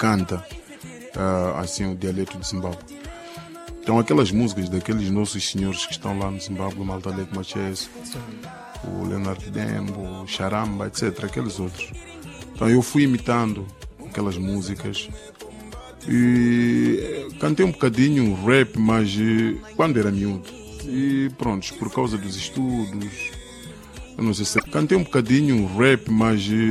canta assim o dialeto de Zimbábue. Então aquelas músicas daqueles nossos senhores que estão lá no Zimbábue, o Maltalek Machés, o Leonardo Dembo, o Charamba, etc., aqueles outros. Então eu fui imitando aquelas músicas e cantei um bocadinho rap, mas quando era miúdo. E pronto, por causa dos estudos, eu não sei se cantei um bocadinho rap, mas